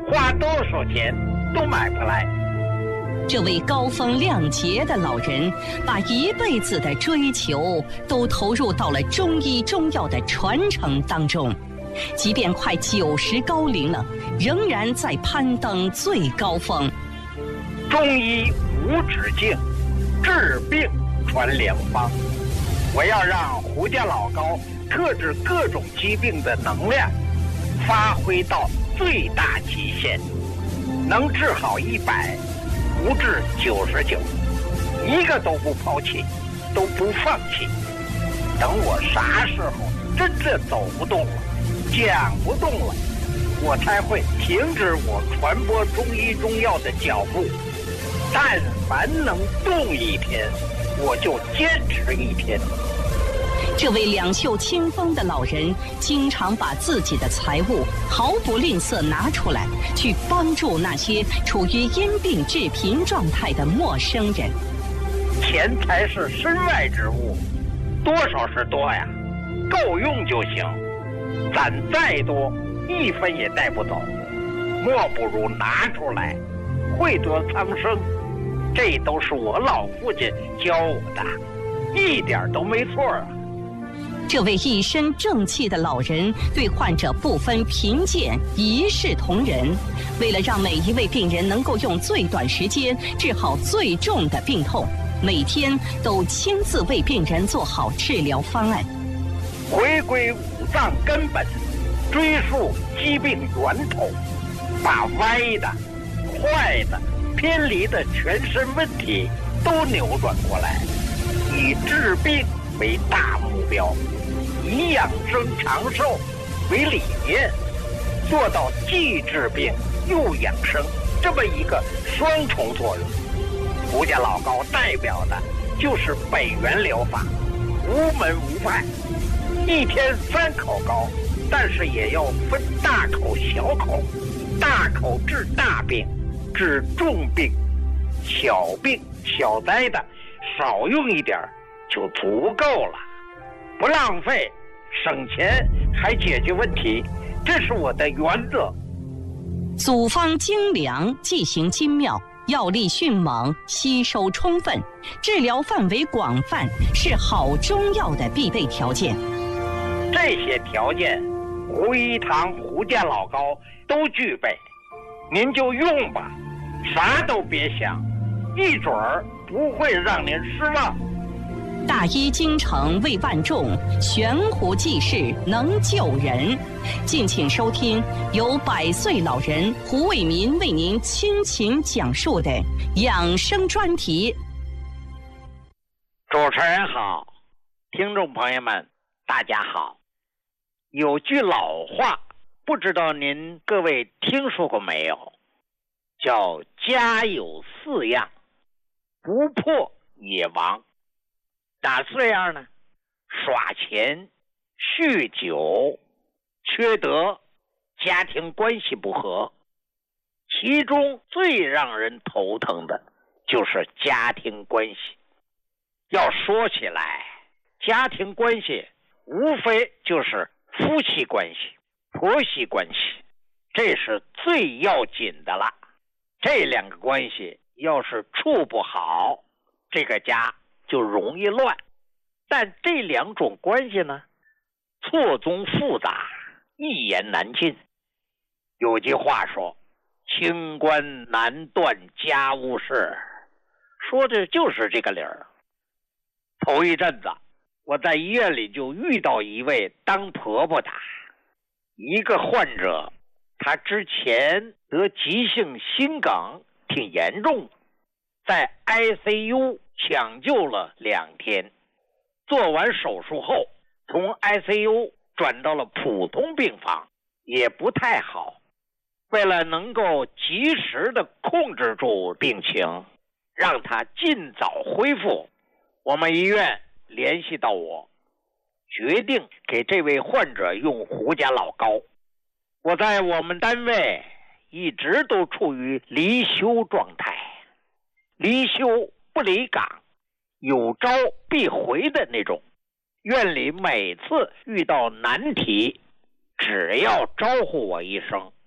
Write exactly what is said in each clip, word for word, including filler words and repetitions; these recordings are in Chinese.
花多少钱都买不来。 这位高风亮节的老人，把一辈子的追求都投入到了中医中药的传承当中，即便快九十高龄了，仍然在攀登最高峰。 中医无止境，治病传良方。我要让胡家老高克制各种疾病的能量发挥到最大极限，能治好一百，不治九十九，一个都不抛弃，都不放弃。等我啥时候真正走不动了，讲不动了，我才会停止我传播中医中药的脚步。但凡能动一天，我就坚持一天。 这位两袖清风的老人，经常把自己的财物毫不吝啬拿出来，去帮助那些处于因病致贫状态的陌生人。 钱财是身外之物，多少是多呀，够用就行。攒再多，一分也带不走，莫不如拿出来，惠泽苍生。这都是我老父亲教我的，一点都没错啊。 这位一身正气的老人对患者不分贫贱，一视同仁。为了让每一位病人能够用最短时间治好最重的病痛，每天都亲自为病人做好治疗方案。 回归五脏根本，追溯疾病源头，把歪的、坏的、偏离的全身问题都扭转过来，以治病为大目标，以养生长寿为理念，做到既治病又养生这么一个双重作用。胡家老高代表的就是北元疗法，无门无派，一天三口高，但是也要分大口小口，大口治大病，治重病，小病小灾的少用一点就足够了，不浪费，省钱还解决问题，这是我的原则。 组方精良，剂行精妙，药力迅猛，吸收充分，治疗范围广泛，是好中药的必备条件。 这些条件，胡一堂胡家老高都具备，您就用吧，啥都别想，一准儿不会让您失望。 大医精诚为万众，悬壶济世能救人。敬请收听由百岁老人胡卫民为您倾情讲述的养生专题。 主持人好，听众朋友们大家好。有句老话，不知道您各位听说过没有，叫家有四样，不破也亡。哪四样呢？耍钱、酗酒、缺德、家庭关系不和。其中最让人头疼的就是家庭关系。要说起来，家庭关系无非就是夫妻关系、婆媳关系，这是最要紧的了。这两个关系要是处不好，这个家就容易乱。但这两种关系呢，错综复杂，一言难尽。有句话说，清官难断家务事，说的就是这个理儿。头一阵子我在医院里就遇到一位当婆婆的，一个患者，她之前得急性心梗，挺严重的，在 I C U 抢救了两天，做完手术后从 I C U 转到了普通病房，也不太好。为了能够及时的控制住病情，让她尽早恢复，我们医院联系到我，决定给这位患者用胡家老高。我在我们单位一直都处于离休状态，离休不离岗，有招必回的那种。院里每次遇到难题，只要招呼我一声，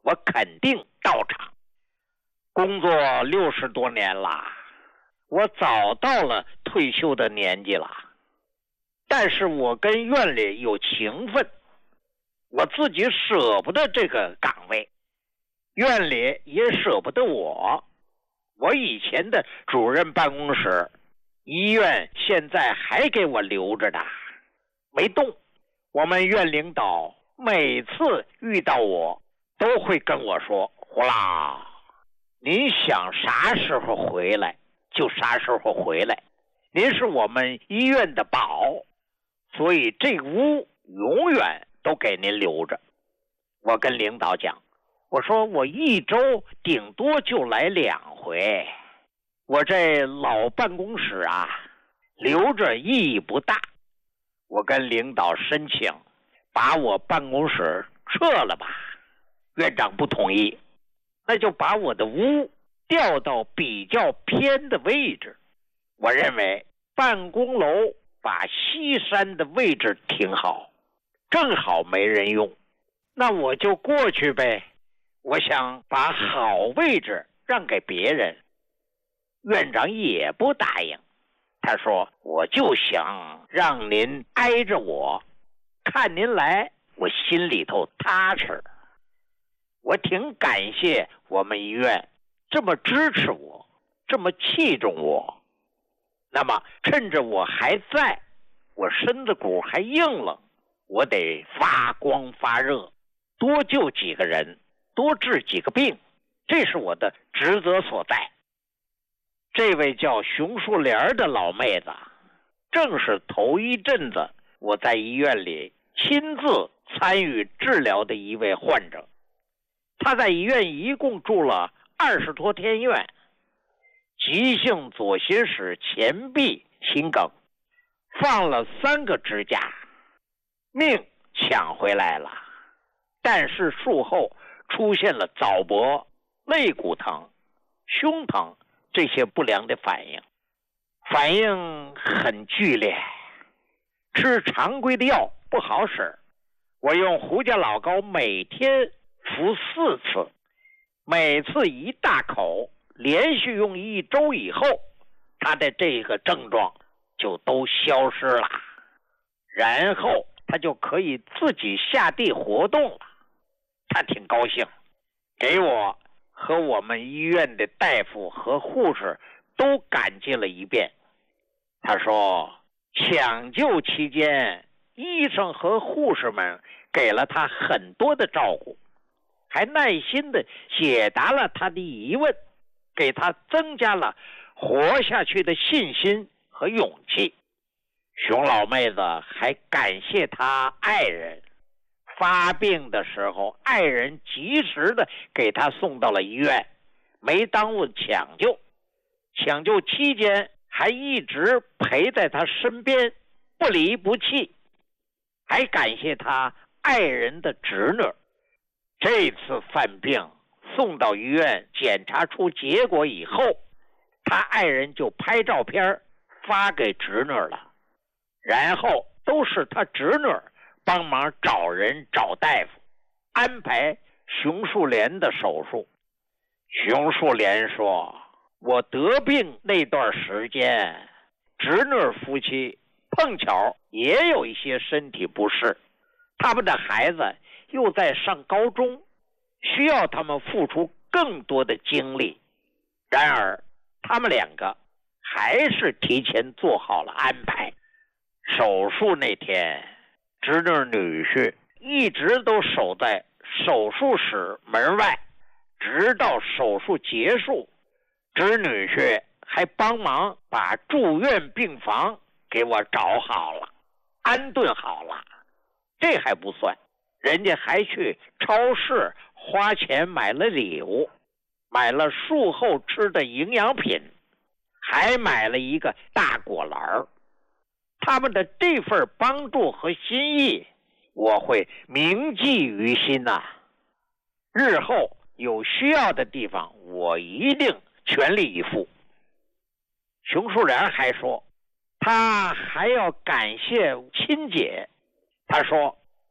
我肯定到场。工作六十多年了，我早到了退休的年纪了，但是我跟院里有情分，我自己舍不得这个岗位，院里也舍不得我。我以前的主任办公室，医院现在还给我留着的，没动。我们院领导每次遇到我都会跟我说，胡老，您想啥时候回来就啥时候回来，您是我们医院的宝，所以这屋永远都给您留着。我跟领导讲，我说我一周顶多就来两回，我这老办公室啊留着意义不大。我跟领导申请把我办公室撤了吧，院长不同意，那就把我的屋调到比较偏的位置。我认为办公楼把西山的位置挺好，正好没人用，那我就过去呗。我想把好位置让给别人。院长也不答应，他说我就想让您挨着我，看您来我心里头踏实。我挺感谢我们医院这么支持我，这么器重我。那么趁着我还在，我身子骨还硬朗，我得发光发热，多救几个人，多治几个病，这是我的职责所在。这位叫熊树莲的老妹子，正是头一阵子我在医院里亲自参与治疗的一位患者。她在医院一共住了二十多天院，急性左心室前壁心梗，放了三个支架，命抢回来了，但是术后出现了早搏、肋骨疼、胸疼这些不良的反应，反应很剧烈，吃常规的药不好使。我用胡家老膏每天服四次，每次一大口，连续用一周以后，他的这个症状就都消失了，然后他就可以自己下地活动了。他挺高兴，给我和我们医院的大夫和护士都感激了一遍。他说抢救期间，医生和护士们给了他很多的照顾，还耐心地解答了他的疑问，给他增加了活下去的信心和勇气。熊老妹子还感谢他爱人，发病的时候爱人及时的给他送到了医院，没耽误抢救，抢救期间还一直陪在他身边，不离不弃。还感谢他爱人的侄女，这次犯病送到医院检查出结果以后，他爱人就拍照片发给侄女了，然后都是他侄女帮忙找人找大夫，安排熊树莲的手术。熊树莲说，我得病那段时间，侄女夫妻碰巧也有一些身体不适，他们的孩子又在上高中，需要他们付出更多的精力。然而他们两个还是提前做好了安排。手术那天，侄女女婿一直都守在手术室门外，直到手术结束，侄女婿还帮忙把住院病房给我找好了，安顿好了。这还不算，人家还去超市花钱买了礼物，买了术后吃的营养品，还买了一个大果篮。他们的这份帮助和心意，我会铭记于心呐、啊。日后有需要的地方，我一定全力以赴。熊树莲还说，他还要感谢亲姐。他说，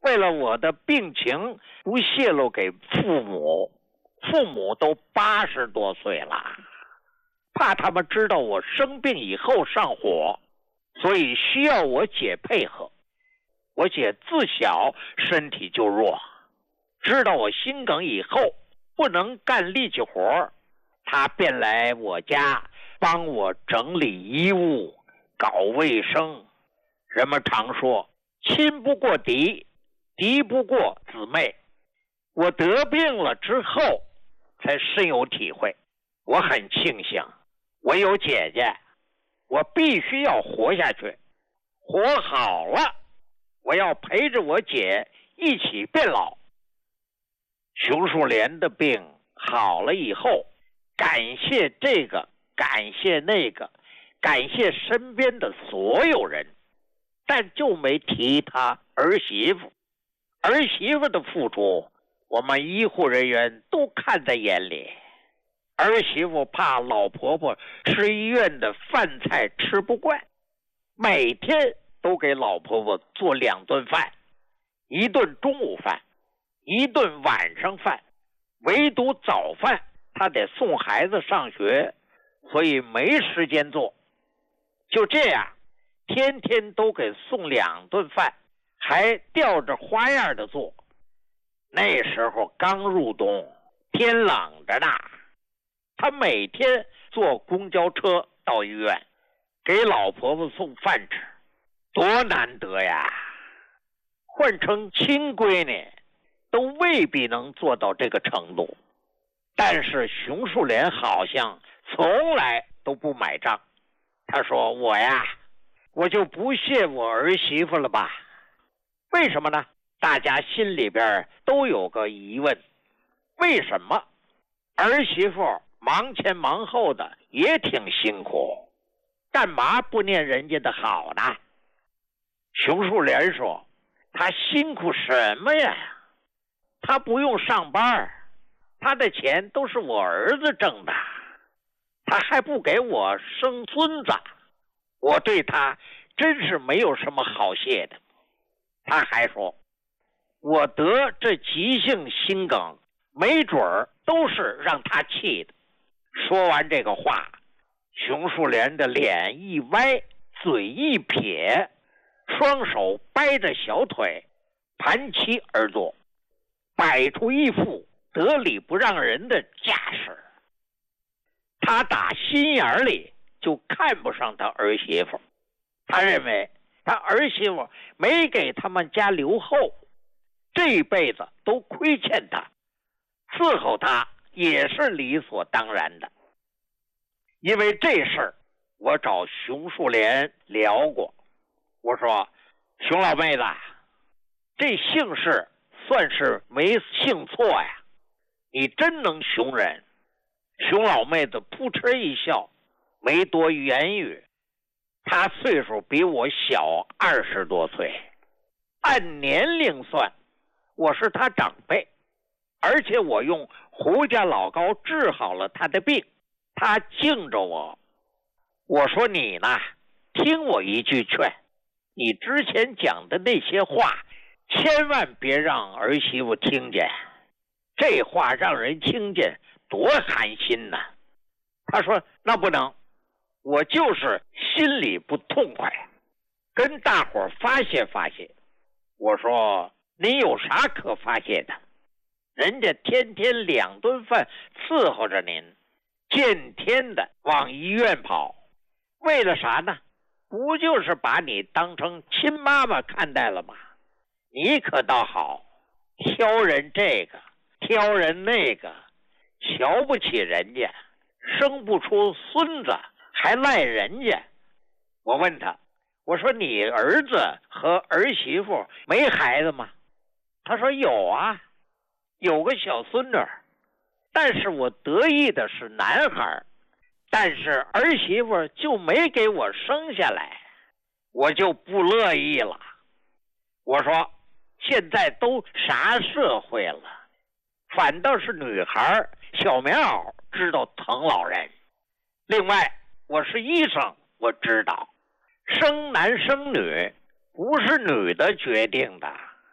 为了我的病情不泄露给父母，父母都八十多岁了，怕他们知道我生病以后上火，所以需要我姐配合。我姐自小身体就弱，知道我心梗以后不能干力气活，她便来我家帮我整理衣物，搞卫生。人们常说亲不过敌，敌不过姊妹。我得病了之后才深有体会，我很庆幸我有姐姐，我必须要活下去，活好了我要陪着我姐一起变老。熊树莲的病好了以后，感谢这个，感谢那个，感谢身边的所有人，但就没提他儿媳妇。儿媳妇的付出，我们医护人员都看在眼里。儿媳妇怕老婆婆吃医院的饭菜吃不惯，每天都给老婆婆做两顿饭，一顿中午饭，一顿晚上饭，唯独早饭她得送孩子上学，所以没时间做。就这样，天天都给送两顿饭，还吊着花样的做。那时候刚入冬，天冷着呢，他每天坐公交车到医院，给老婆婆送饭吃，多难得呀！换成亲闺女，都未必能做到这个程度。但是熊树莲好像从来都不买账。他说：“我呀，我就不屑我儿媳妇了吧？为什么呢？大家心里边都有个疑问，为什么儿媳妇忙前忙后的也挺辛苦，干嘛不念人家的好呢？”熊树莲说：“他辛苦什么呀？他不用上班，他的钱都是我儿子挣的，他还不给我生孙子，我对他真是没有什么好谢的。”他还说：“我得这急性心梗，没准儿都是让他气的。”说完这个话，熊树莲的脸一歪，嘴一撇，双手掰着小腿，盘膝而坐，摆出一副得理不让人的架势。他打心眼里就看不上他儿媳妇，他认为他儿媳妇没给他们家留后，这辈子都亏欠他，伺候他也是理所当然的。因为这事儿，我找熊树莲聊过，我说：“熊老妹子，这姓氏算是没姓错呀，你真能熊人。”熊老妹子扑哧一笑，没多言语。她岁数比我小二十多岁，按年龄算，我是她长辈，而且我用胡家老膏治好了她的病，她敬着我。我说：“你呢，听我一句劝，你之前讲的那些话，千万别让儿媳妇听见，这话让人听见多寒心呐。”他说：“那不能，我就是心里不痛快，跟大伙儿发泄发泄。”我说：“您有啥可发泄的？人家天天两顿饭伺候着您，见天的往医院跑，为了啥呢？不就是把你当成亲妈妈看待了吗？你可倒好，挑人这个挑人那个，瞧不起人家，生不出孙子还赖人家。”我问他，我说：“你儿子和儿媳妇没孩子吗？”他说：“有啊，有个小孙女，但是我得意的是男孩，但是儿媳妇就没给我生下来，我就不乐意了。”我说：“现在都啥社会了，反倒是女孩小棉袄知道疼老人。另外，我是医生，我知道生男生女不是女的决定的，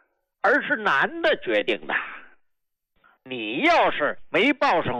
而是男的决定的。你要是没报上